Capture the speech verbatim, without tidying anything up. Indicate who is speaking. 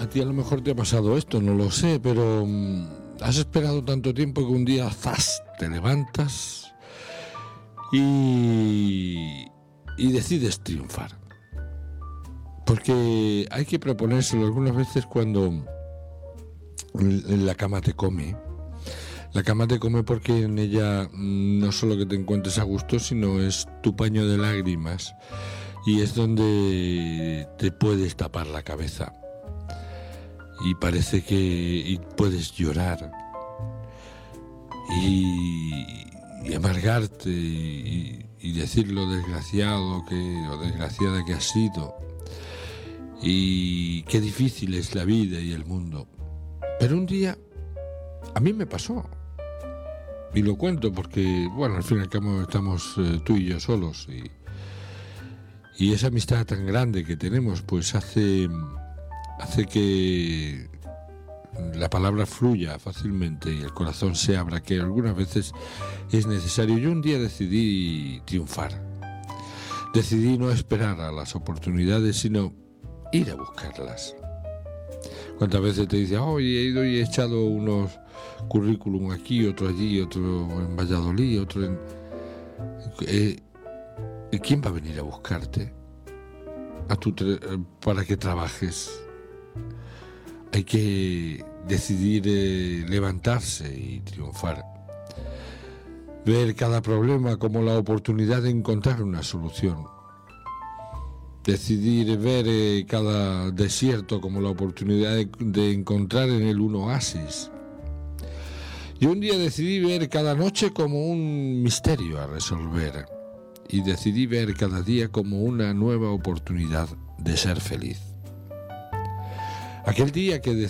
Speaker 1: a ti a lo mejor te ha pasado esto, no lo sé, pero mm, has esperado tanto tiempo que un día, ¡zas!, te levantas y, y decides triunfar. Porque hay que proponérselo algunas veces cuando la cama te come. La cama te come porque en ella no solo que te encuentres a gusto, sino es tu paño de lágrimas y es donde te puedes tapar la cabeza y parece que y puedes llorar y, y amargarte y, y decir lo desgraciado que o desgraciada que has sido y qué difícil es la vida y el mundo. Pero un día a mí me pasó. Y lo cuento porque, bueno, al fin y al cabo estamos eh, tú y yo solos y, y esa amistad tan grande que tenemos pues hace, hace que la palabra fluya fácilmente y el corazón se abra, que algunas veces es necesario. Yo un día decidí triunfar, decidí no esperar a las oportunidades, sino ir a buscarlas. ¿Cuántas veces te dice, oye, he ido y he echado unos currículum aquí, otro allí, otro en Valladolid, otro en... Eh, ¿Quién va a venir a buscarte a tu tra- para que trabajes? Hay que decidir eh, levantarse y triunfar. Ver cada problema como la oportunidad de encontrar una solución. Decidir ver eh, cada desierto como la oportunidad de, de encontrar en él un oasis. Y un día decidí ver cada noche como un misterio a resolver. Y decidí ver cada día como una nueva oportunidad de ser feliz. Aquel día que